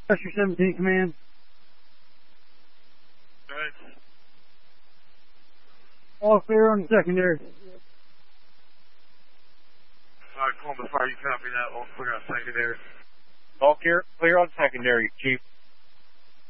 Pressure 17 command. Alright. All clear on secondary. Alright, Columbus Fire, you copy that. All clear on secondary. All clear on secondary, Chief.